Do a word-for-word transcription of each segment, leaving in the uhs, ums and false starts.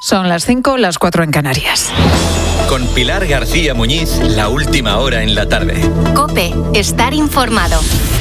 Son las cinco, las cuatro en Canarias. Con Pilar García Muñiz, la última hora en la tarde. COPE, estar informado.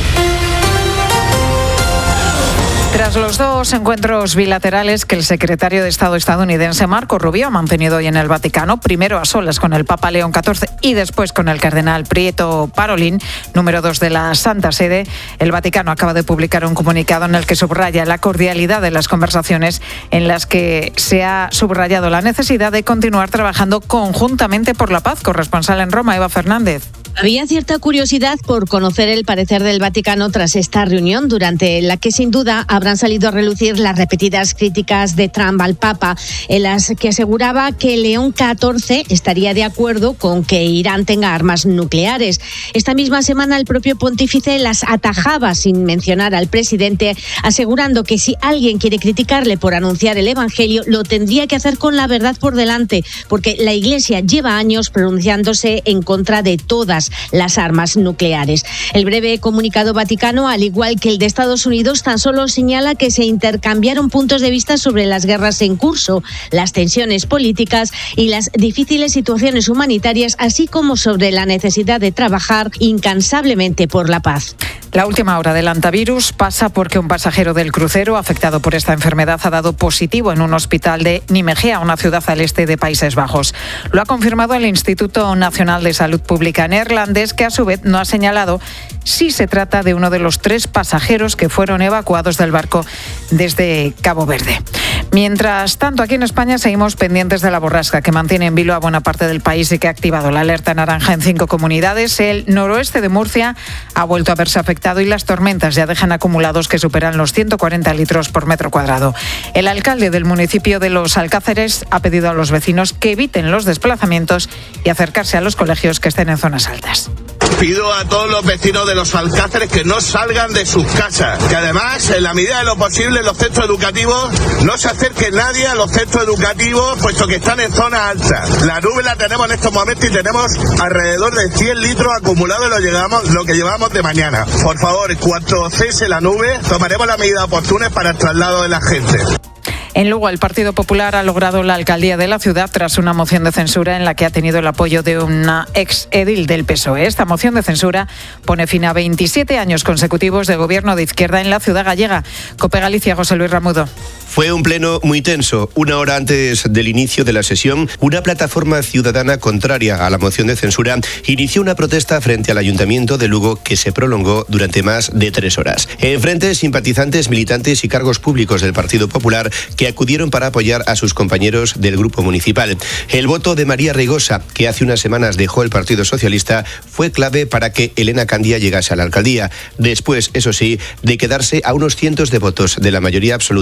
Tras los dos encuentros bilaterales que el secretario de Estado estadounidense Marco Rubio ha mantenido hoy en el Vaticano, primero a solas con el Papa León catorce y después con el cardenal Prieto Parolin, número dos de la Santa Sede, el Vaticano acaba de publicar un comunicado en el que subraya la cordialidad de las conversaciones en las que se ha subrayado la necesidad de continuar trabajando conjuntamente por la paz. Corresponsal en Roma, Eva Fernández. Había cierta curiosidad por conocer el parecer del Vaticano tras esta reunión, durante la que sin duda habrán salido a relucir las repetidas críticas de Trump al Papa, en las que aseguraba que León catorce estaría de acuerdo con que Irán tenga armas nucleares. Esta misma semana el propio pontífice las atajaba sin mencionar al presidente, asegurando que si alguien quiere criticarle por anunciar el Evangelio, lo tendría que hacer con la verdad por delante, porque la Iglesia lleva años pronunciándose en contra de todas las armas nucleares. El breve comunicado vaticano, al igual que el de Estados Unidos, tan solo señala que se intercambiaron puntos de vista sobre las guerras en curso, las tensiones políticas y las difíciles situaciones humanitarias, así como sobre la necesidad de trabajar incansablemente por la paz. La última hora del antivirus pasa porque un pasajero del crucero afectado por esta enfermedad ha dado positivo en un hospital de Nimegea, una ciudad al este de Países Bajos. Lo ha confirmado el Instituto Nacional de Salud Pública neerlandés, que a su vez no ha señalado si se trata de uno de los tres pasajeros que fueron evacuados del barco desde Cabo Verde. Mientras tanto, aquí en España seguimos pendientes de la borrasca que mantiene en vilo a buena parte del país y que ha activado la alerta naranja en cinco comunidades. El noroeste de Murcia ha vuelto a verse afectado y las tormentas ya dejan acumulados que superan los ciento cuarenta litros por metro cuadrado. El alcalde del municipio de Los Alcáceres ha pedido a los vecinos que eviten los desplazamientos y acercarse a los colegios que estén en zonas altas. Pido a todos los vecinos de Los Alcáceres que no salgan de sus casas, que además, en la medida de lo posible, los centros educativos no se acerque nadie a los centros educativos, puesto que están en zonas altas. La nube la tenemos en estos momentos y tenemos alrededor de cien litros acumulados, lo, llegamos, lo que llevamos de mañana. Por favor, en cuanto cese la nube, tomaremos las medidas oportunas para el traslado de la gente. En Lugo, el Partido Popular ha logrado la alcaldía de la ciudad tras una moción de censura en la que ha tenido el apoyo de una ex edil del P S O E. Esta moción de censura pone fin a veintisiete años consecutivos de gobierno de izquierda en la ciudad gallega. COPE Galicia, José Luis Ramudo. Fue un pleno muy tenso. Una hora antes del inicio de la sesión, una plataforma ciudadana contraria a la moción de censura inició una protesta frente al Ayuntamiento de Lugo que se prolongó durante más de tres horas. Enfrente, simpatizantes, militantes y cargos públicos del Partido Popular que acudieron para apoyar a sus compañeros del grupo municipal. El voto de María Reigosa, que hace unas semanas dejó el Partido Socialista, fue clave para que Elena Candía llegase a la alcaldía. Después, eso sí, de quedarse a unos cientos de votos de la mayoría absoluta